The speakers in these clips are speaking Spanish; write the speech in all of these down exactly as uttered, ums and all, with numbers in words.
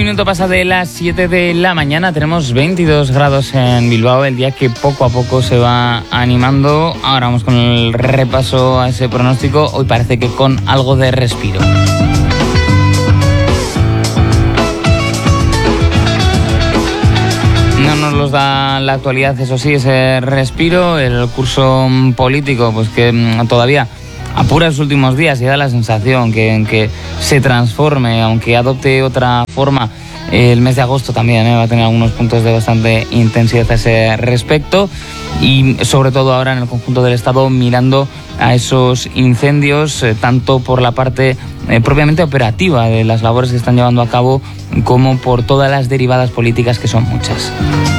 minuto pasa de las siete de la mañana, tenemos veintidós grados en Bilbao, el día que poco a poco se va animando. Ahora vamos con el repaso a ese pronóstico, hoy parece que con algo de respiro. No nos los da la actualidad, eso sí, ese respiro, el curso político, pues que todavía apura los últimos días y da la sensación que, que se transforme, aunque adopte otra forma. El mes de agosto también ¿eh? va a tener algunos puntos de bastante intensidad a ese respecto, y sobre todo ahora en el conjunto del Estado mirando a esos incendios, eh, tanto por la parte eh, propiamente operativa de las labores que están llevando a cabo, como por todas las derivadas políticas, que son muchas.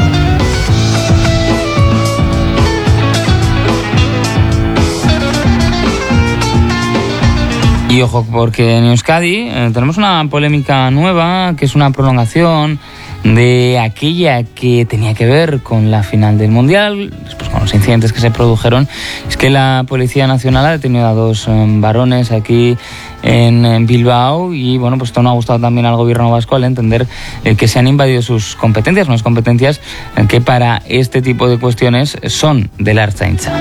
Y ojo, porque en Euskadi eh, tenemos una polémica nueva, que es una prolongación de aquella que tenía que ver con la final del Mundial, después con los incidentes que se produjeron. Es que la Policía Nacional ha detenido a dos eh, varones aquí en, en Bilbao, y bueno, pues esto no ha gustado también al gobierno vasco, al entender eh, que se han invadido sus competencias, unas competencias eh, que para este tipo de cuestiones son de la Ertzaintza.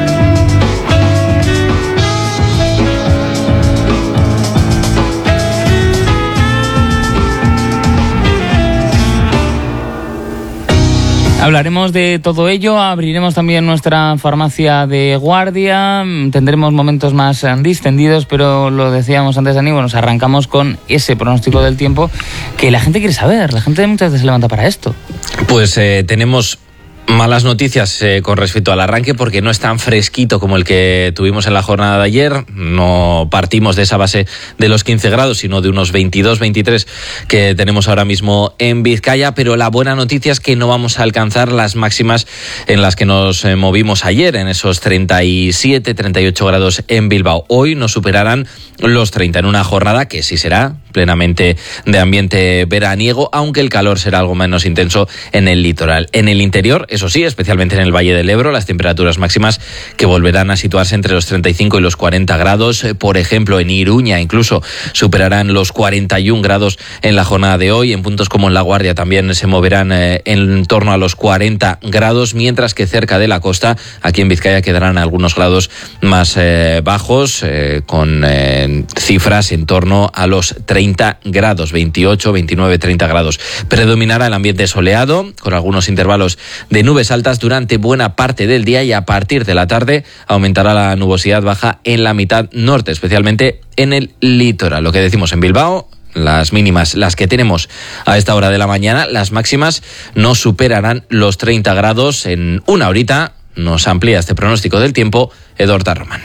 Hablaremos de todo ello, abriremos también nuestra farmacia de guardia, tendremos momentos más distendidos, pero lo decíamos antes, Dani, bueno, nos arrancamos con ese pronóstico del tiempo que la gente quiere saber, la gente muchas veces se levanta para esto. Pues eh, tenemos malas noticias eh, con respecto al arranque, porque no es tan fresquito como el que tuvimos en la jornada de ayer. No partimos de esa base de los quince grados, sino de unos veintidós, veintitrés que tenemos ahora mismo en Vizcaya. Pero la buena noticia es que no vamos a alcanzar las máximas en las que nos eh, movimos ayer, en esos treinta y siete, treinta y ocho grados en Bilbao. Hoy nos superarán los treinta en una jornada que sí será plenamente de ambiente veraniego, aunque el calor será algo menos intenso en el litoral. En el interior, eso sí, especialmente en el Valle del Ebro, las temperaturas máximas que volverán a situarse entre los treinta y cinco y los cuarenta grados. Por ejemplo, en Iruña incluso superarán los cuarenta y un grados en la jornada de hoy. En puntos como en La Guardia también se moverán eh, en torno a los cuarenta grados, mientras que cerca de la costa, aquí en Vizcaya, quedarán algunos grados más eh, bajos, eh, con eh, cifras en torno a los treinta grados, veintiocho, veintinueve, treinta grados. Predominará el ambiente soleado, con algunos intervalos de nubes altas durante buena parte del día, y a partir de la tarde aumentará la nubosidad baja en la mitad norte, especialmente en el litoral. Lo que decimos en Bilbao, las mínimas, las que tenemos a esta hora de la mañana, las máximas no superarán los treinta grados. En una horita nos amplía este pronóstico del tiempo Edorta Román.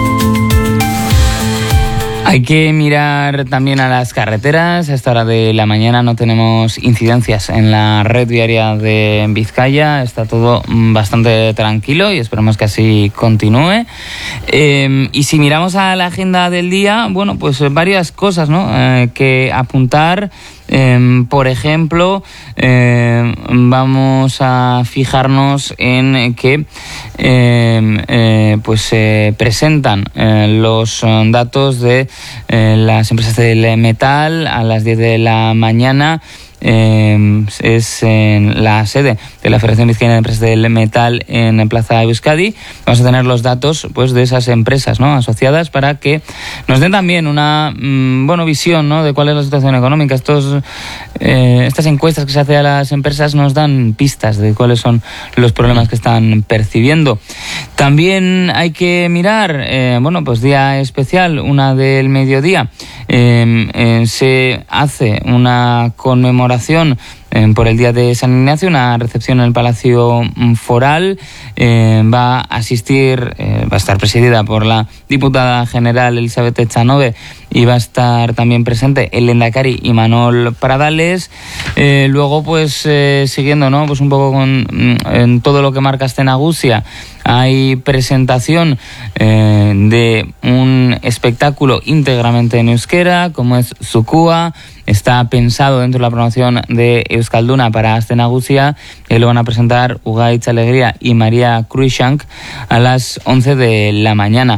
Hay que mirar también a las carreteras. A esta hora de la mañana no tenemos incidencias en la red viaria de Vizcaya. Está todo bastante tranquilo y esperamos que así continúe. Eh, y si miramos a la agenda del día, bueno, pues varias cosas, ¿no? Eh, que apuntar. Eh, por ejemplo, eh, vamos a fijarnos en que eh, eh, pues se eh, presentan eh, los datos de eh, las empresas del metal a las diez de la mañana. Eh, es en la sede de la Federación Vizcaína de Empresas del Metal en Plaza Euskadi. Vamos a tener los datos pues de esas empresas, ¿no?, asociadas, para que nos den también una mmm, bueno, visión, ¿no?, de cuál es la situación económica. Estos, eh, estas encuestas que se hacen a las empresas nos dan pistas de cuáles son los problemas que están percibiendo. También hay que mirar, eh, bueno, pues día especial, una del mediodía. Eh, eh, se hace una conmemoración eh, por el Día de San Ignacio, una recepción en el Palacio Foral. Eh, va a asistir, eh, va a estar presidida por la diputada general Elizabeth Echanove, y va a estar también presente el Lehendakari Imanol Pradales. Eh, luego, pues eh, siguiendo, ¿no?, pues un poco con en todo lo que marca este Nagusia, hay presentación eh, de un espectáculo íntegramente en euskera, como es Zukua. Está pensado dentro de la promoción de Euskalduna para Aste Nagusia, y lo van a presentar Ugaitz Alegría y María Cruikshank a las once de la mañana.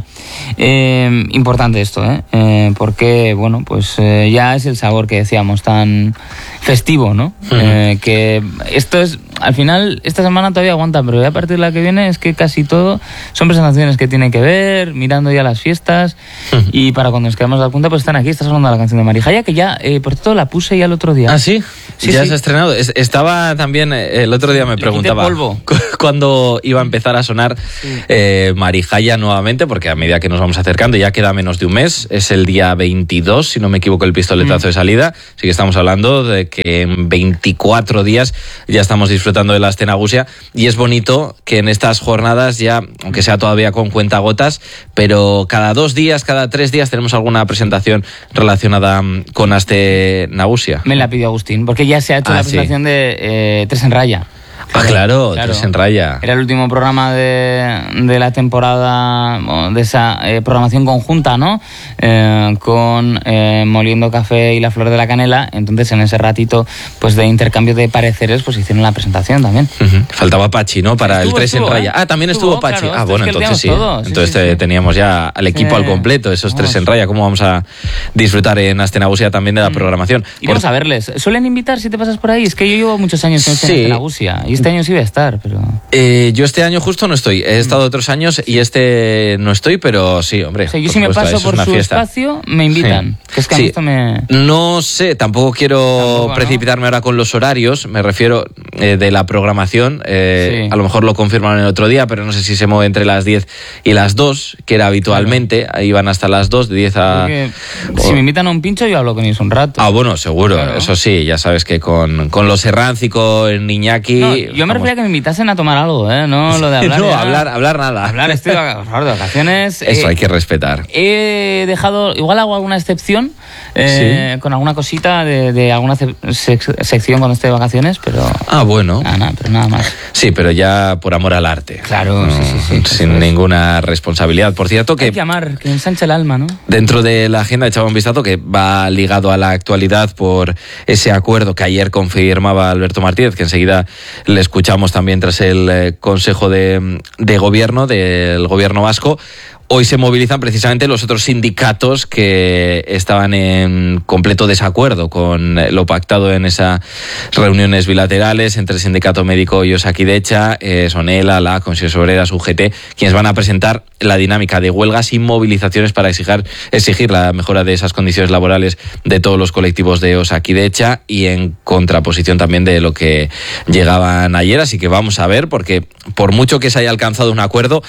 Eh, importante esto, ¿eh? Eh, porque, bueno, pues eh, ya es el sabor que decíamos, tan festivo, ¿no? Uh-huh. Eh, que esto es, al final, esta semana todavía aguanta, pero ya a partir de la que viene es que casi todo son presentaciones que tienen que ver, mirando ya las fiestas, uh-huh. y para cuando nos quedamos a la punta, pues están aquí. Estás hablando de la canción de Marijaya, que ya, eh, por cierto, la puse ya el otro día. ¿Ah, sí? Sí, ya sí. se ha estrenado. Estaba también, el otro día me Le preguntaba polvo. cuándo iba a empezar a sonar sí. eh, Marijaya nuevamente, porque a medida que nos vamos acercando, ya queda menos de un mes, es el día veintidós, si no me equivoco, el pistoletazo mm. de salida, así que estamos hablando de que en veinticuatro días ya estamos disfrutando de la Aste Nagusia, y es bonito que en estas jornadas ya, aunque sea todavía con cuentagotas, pero cada dos días, cada tres días tenemos alguna presentación relacionada con Aste Nagusia. Me la pidió Agustín, porque ya se ha hecho ah, la presentación sí. de eh, Tres en Raya. Ah, claro, claro, Tres en Raya. Era el último programa de, de la temporada, de esa eh, programación conjunta, ¿no? Eh, con eh, Moliendo Café y La Flor de la Canela. Entonces, en ese ratito pues de intercambio de pareceres, pues hicieron la presentación también. Uh-huh. Faltaba Pachi, ¿no? Para estuvo, el Tres estuvo, en Raya. ¿eh? Ah, también estuvo, estuvo Pachi. Claro, ah, bueno, entonces sí. Todo. sí. Entonces sí, sí. teníamos ya al equipo sí. al completo, esos vamos. Tres en Raya. ¿Cómo vamos a disfrutar en Aste Nagusia también de la programación? Y vamos por... a verles. ¿Suelen invitar si te pasas por ahí? Es que yo llevo muchos años en sí. Aste Nagusia. Y este año sí voy a estar, pero... Eh, yo este año justo no estoy. He estado otros años y este no estoy, pero sí, hombre. O sea, yo si me paso por su fiesta. espacio, me invitan. Sí. Que es que a mí sí. esto me... No sé, tampoco quiero tampoco, precipitarme ¿no? ahora con los horarios. Me refiero eh, de la programación. Eh, sí. A lo mejor lo confirman el otro día, pero no sé si se mueve entre las diez y las dos, que era habitualmente. Claro. Ahí van hasta las dos, de diez a... Porque, o... Si me invitan a un pincho, yo hablo con ellos un rato. Ah, bueno, seguro. Claro. Eso sí, ya sabes que con, con los Herranz y con Iñaki... No, yo me refería a que me invitasen a tomar algo, ¿eh? No lo de hablar. No, hablar, hablar nada. Hablar, estoy de vacaciones. Eso eh, hay que respetar. He dejado, igual hago alguna excepción, eh, ¿sí? con alguna cosita de, de alguna sec- sección cuando esté de vacaciones, pero... Ah, bueno. Nada, nada, pero nada más. Sí, pero ya por amor al arte. Claro, no, sí, sí, sí. Sin pues, ninguna responsabilidad. Por cierto que... Hay que amar, que ensanche el alma, ¿no? Dentro de la agenda echaba un vistazo que va ligado a la actualidad por ese acuerdo que ayer confirmaba Alberto Martínez, que enseguida le escuchamos también tras el eh, Consejo de, de Gobierno, del Gobierno vasco. Hoy se movilizan precisamente los otros sindicatos que estaban en completo desacuerdo con lo pactado en esas reuniones bilaterales entre el Sindicato Médico y Osakidecha, eh, Sonela, la Comisiones Obreras, U G T, quienes van a presentar la dinámica de huelgas y movilizaciones para exigir, exigir la mejora de esas condiciones laborales de todos los colectivos de Osakidecha, y en contraposición también de lo que llegaban ayer. Así que vamos a ver, porque por mucho que se haya alcanzado un acuerdo,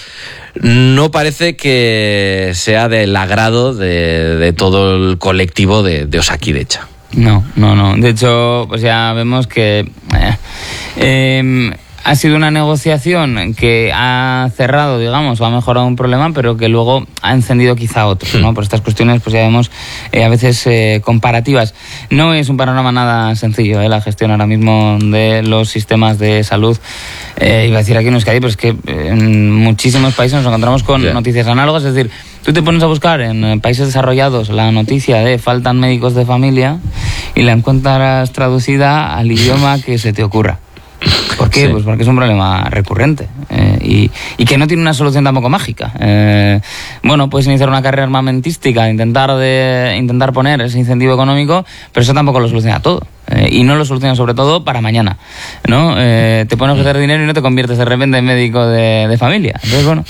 no parece que sea del agrado de, de todo el colectivo de, de Osakidecha. No, no, no. De hecho, pues ya vemos que eh, eh, ha sido una negociación que ha cerrado, digamos, o ha mejorado un problema, pero que luego ha encendido quizá otros, ¿no? Por estas cuestiones, pues ya vemos eh, a veces eh, comparativas. No es un panorama nada sencillo, ¿eh? La gestión ahora mismo de los sistemas de salud. Eh, iba a decir aquí en Euskadi, pero es que en muchísimos países nos encontramos con yeah. noticias análogas. Es decir, tú te pones a buscar en países desarrollados la noticia de faltan médicos de familia y la encuentras traducida al idioma que se te ocurra. ¿Por qué? Sí. Pues porque es un problema recurrente eh, y, y que no tiene una solución tampoco mágica. Eh, bueno, puedes iniciar una carrera armamentística, intentar, de, intentar poner ese incentivo económico, pero eso tampoco lo soluciona todo. Eh, y no lo soluciona sobre todo para mañana, ¿no? Eh, te pones a ofrecer dinero y no te conviertes de repente en médico de, de familia. Entonces, bueno,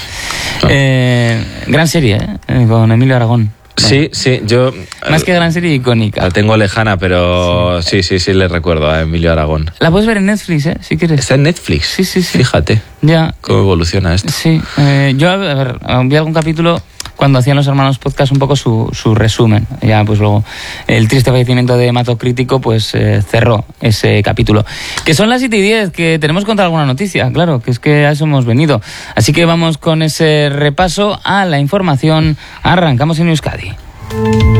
eh, gran serie, ¿eh? Con Emilio Aragón. Sí, sí, yo... Más que gran serie, icónica. La tengo lejana, pero sí, sí, sí, sí le recuerdo a Emilio Aragón. La puedes ver en Netflix, ¿eh? Si quieres. ¿Está en Netflix? Sí, sí, sí. Fíjate. Ya. ¿Cómo evoluciona esto? Sí. Eh, yo, a ver, vi algún capítulo cuando hacían los hermanos podcast un poco su, su resumen. Ya, pues luego, el triste fallecimiento de Hematocrítico, pues eh, cerró ese capítulo. Que son las siete y diez, que tenemos que contar alguna noticia, claro, que es que a eso hemos venido. Así que vamos con ese repaso a la información. Arrancamos en Euskadi.